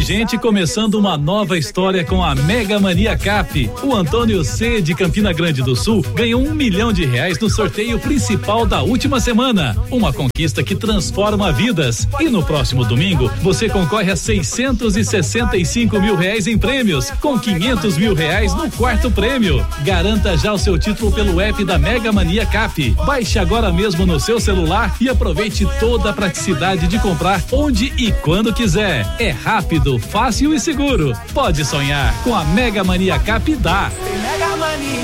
Tem gente começando uma nova história com a Mega Mania Cap. O Antônio C, de Campina Grande do Sul, ganhou R$1 milhão no sorteio principal da última semana. Uma conquista que transforma vidas. E no próximo domingo, você concorre a R$665 mil em prêmios, com R$500 mil no quarto prêmio. Garanta já o seu título pelo app da Mega Mania Cap. Baixe agora mesmo no seu celular e aproveite toda a praticidade de comprar onde e quando quiser. É rápido, fácil e seguro. Pode sonhar com a Mega Mania Cap. Dá.